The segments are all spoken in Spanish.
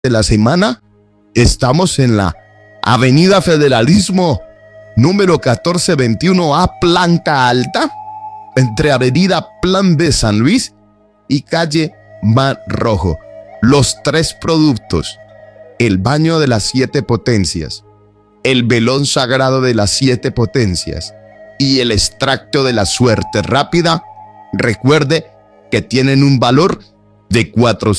de la semana. Estamos en la Avenida Federalismo, número 1421A, planta alta, entre Avenida Plan B San Luis y calle Mar Rojo. Los tres productos: el baño de las 7 potencias, el velón sagrado de las 7 potencias y el extracto de la suerte rápida. Recuerde que tienen un valor de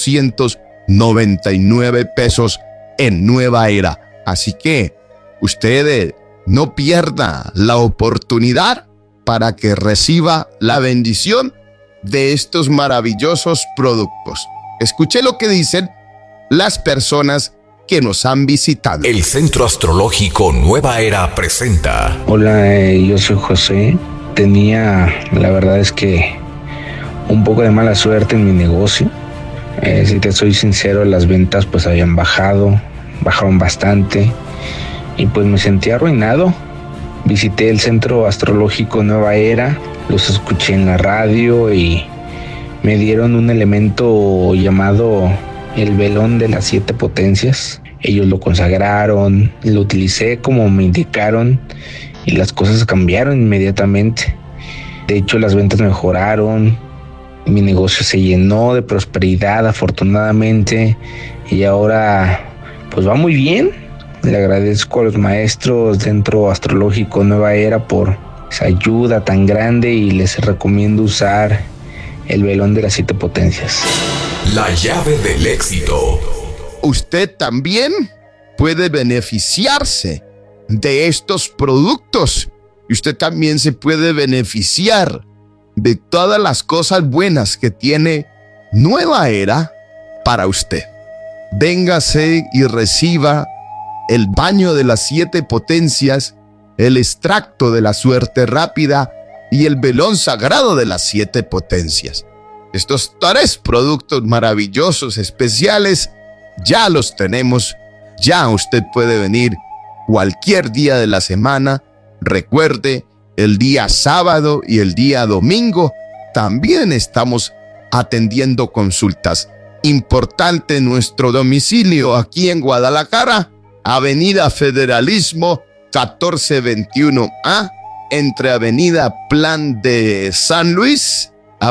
499 pesos en Nueva Era. Así que usted no pierda la oportunidad para que reciba la bendición de estos maravillosos productos. Escuche lo que dicen las personas que nos han visitado. El Centro Astrológico Nueva Era presenta. Hola, yo soy José. La verdad es que un poco de mala suerte en mi negocio. Si te soy sincero, las ventas pues habían bajaron bastante y pues me sentí arruinado. Visité el Centro Astrológico Nueva Era, los escuché en la radio y me dieron un elemento llamado el velón de las 7 potencias. Ellos lo consagraron, lo utilicé como me indicaron y las cosas cambiaron inmediatamente. De hecho, las ventas mejoraron, mi negocio se llenó de prosperidad afortunadamente y ahora pues va muy bien. Le agradezco a los maestros Centro Astrológico Nueva Era por esa ayuda tan grande y les recomiendo usar el velón de las 7 potencias. La llave del éxito. Usted también puede beneficiarse de estos productos. Y usted también se puede beneficiar de todas las cosas buenas que tiene Nueva Era para usted. Véngase y reciba el baño de las 7 potencias, el extracto de la suerte rápida y el velón sagrado de las 7 potencias. Estos 3 productos maravillosos, especiales, ya los tenemos. Ya usted puede venir cualquier día de la semana. Recuerde, el día sábado y el día domingo también estamos atendiendo consultas. Importante nuestro domicilio aquí en Guadalajara, Avenida Federalismo 1421A, entre Avenida Plan de San Luis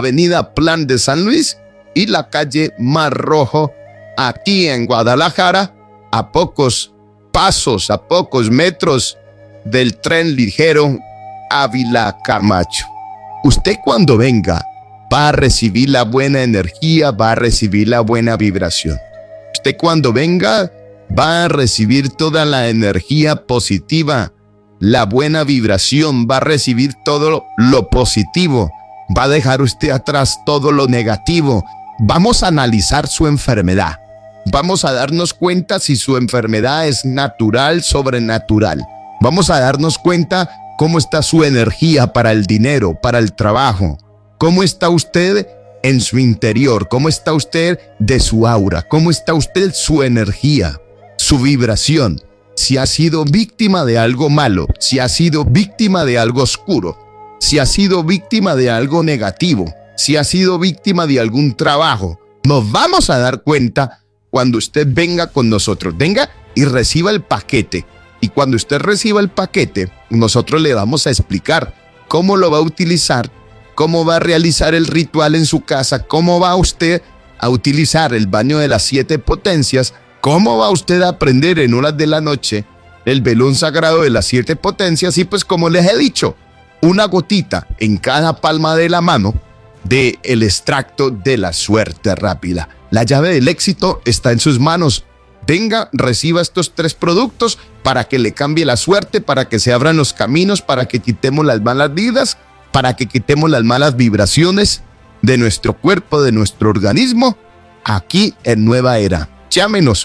y la calle Mar Rojo, aquí en Guadalajara, a pocos pasos, a pocos metros del tren ligero Ávila Camacho. Usted cuando venga va a recibir la buena energía, va a recibir la buena vibración. Usted cuando venga va a recibir toda la energía positiva, la buena vibración, va a recibir todo lo positivo, va a dejar usted atrás todo lo negativo. Vamos a analizar su enfermedad. Vamos a darnos cuenta si su enfermedad es natural, sobrenatural. Vamos a darnos cuenta cómo está su energía para el dinero, para el trabajo. ¿Cómo está usted en su interior? ¿Cómo está usted de su aura? ¿Cómo está usted su energía, su vibración? Si ha sido víctima de algo malo, si ha sido víctima de algo oscuro, si ha sido víctima de algo negativo, si ha sido víctima de algún trabajo, nos vamos a dar cuenta cuando usted venga con nosotros. Venga y reciba el paquete. Y cuando usted reciba el paquete, nosotros le vamos a explicar cómo lo va a utilizar, cómo va a realizar el ritual en su casa, cómo va usted a utilizar el baño de las 7 potencias, cómo va usted a aprender en horas de la noche el velón sagrado de las 7 potencias y pues como les he dicho, una gotita en cada palma de la mano del extracto de la suerte rápida. La llave del éxito está en sus manos. Venga, reciba estos 3 productos para que le cambie la suerte, para que se abran los caminos, para que quitemos las malas vidas, para que quitemos las malas vibraciones de nuestro cuerpo, de nuestro organismo, aquí en Nueva Era. Llámenos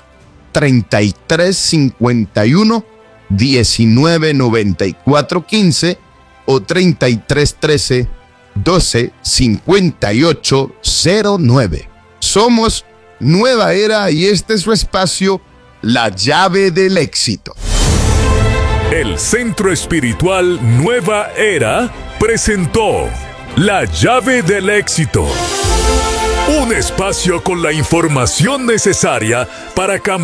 3351 199415 o 3313 125809. Somos Nueva Era y este es su espacio, La Llave del Éxito. El Centro Espiritual Nueva Era presentó La Llave del Éxito. Un espacio con la información necesaria para cambiar